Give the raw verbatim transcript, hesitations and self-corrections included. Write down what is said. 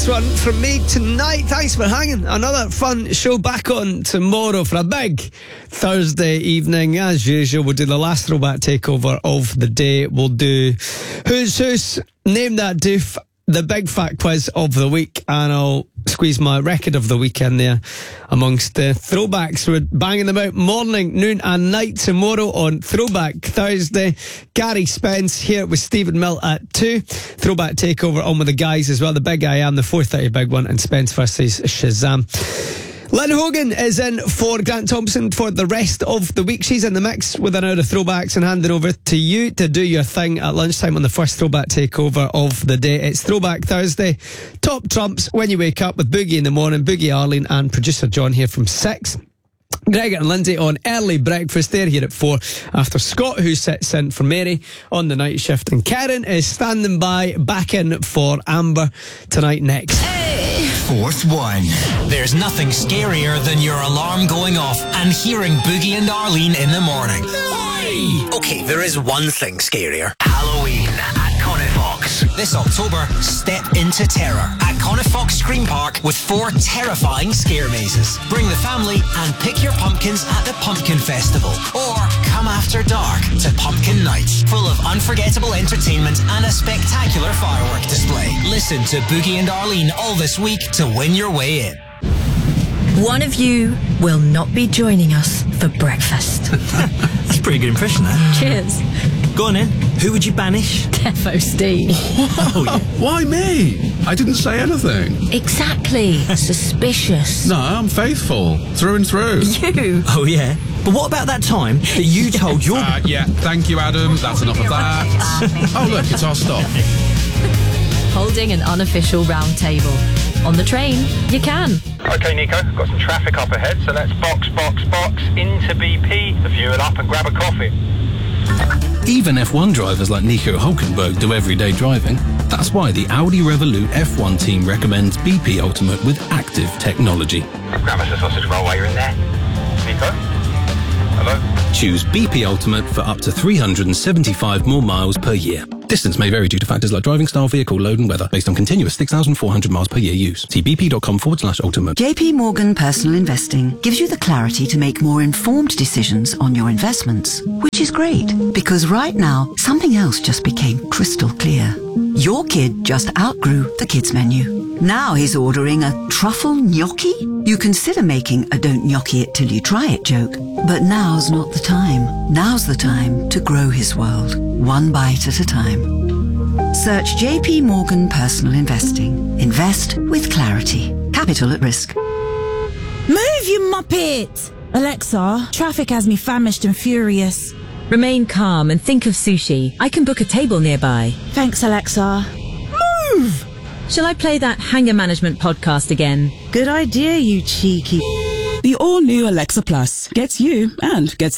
last one from me tonight. Thanks for hanging. Another fun show back on tomorrow for a big Thursday evening. As usual, we'll do the last throwback takeover of the day. We'll do Who's Who's, Name That Doof, the big fat quiz of the week, and I'll squeeze my record of the week in there amongst the throwbacks. We're banging them out morning, noon and night tomorrow on Throwback Thursday. Gary Spence here with Stephen Mill at two. Throwback takeover on with the guys as well. The big I am, the four thirty big one, and Spence versus Shazam. Lynn Hogan is in for Grant Thompson for the rest of the week. She's in the mix with an hour of throwbacks, and handing over to you to do your thing at lunchtime on the first throwback takeover of the day. It's Throwback Thursday. Top trumps when you wake up with Boogie in the morning, Boogie Arlene and producer John here from six. Greg and Lindsay on early breakfast. They're here at four after Scott, who sits in for Mary on the night shift, and Karen is standing by back in for Amber tonight next. Fourth one. There's nothing scarier than your alarm going off and hearing Boogie and Arlene in the morning. Oi! Okay, there is one thing scarier. Halloween at Conifox. This October, step into terror at Conifox Scream Park with four terrifying scare mazes. Bring the family and pick your pumpkins at the Pumpkin Festival. Or come after dark to Pumpkin Night, full of unforgettable entertainment and a spectacular firework display. Listen to Boogie and Arlene all this week to win your way in. One of you will not be joining us for breakfast. That's a pretty good impression, that. Cheers. Go on then. Who would you banish? Defo Steve. Oh, yeah. Why me? I didn't say anything. Exactly. Suspicious. No, I'm faithful. Through and through. You? Oh, yeah. But what about that time that you told your... Uh, yeah, thank you, Adam. That's enough of that. Oh, look, it's our stop. Holding an unofficial round table. On the train, you can. OK, Nico, got some traffic up ahead, so let's box, box, box into B P to fuel up and grab a coffee. Even F one drivers like Nico Hulkenberg do everyday driving. That's why the Audi Revolut F one team recommends B P Ultimate with active technology. Grab us a sausage roll while you're in there. Nico? Hello? Choose B P Ultimate for up to three hundred seventy-five more miles per year. Distance may vary due to factors like driving style, vehicle load and weather, based on continuous six thousand four hundred miles per year use. See bp.com forward slash ultimate. J P Morgan Personal Investing gives you the clarity to make more informed decisions on your investments, which is great, because right now, something else just became crystal clear. Your kid just outgrew the kids menu. Now he's ordering a truffle gnocchi? You consider making a don't gnocchi it till you try it joke, but now's not the time. Now's the time to grow his world, one bite at a time. Search J P Morgan Personal Investing. Invest with clarity. Capital at risk. Move, you muppet! Alexa, traffic has me famished and furious. Remain calm and think of sushi. I can book a table nearby. Thanks, Alexa. Move! Shall I play that Hanger Management podcast again? Good idea, you cheeky... The all-new Alexa Plus gets you and gets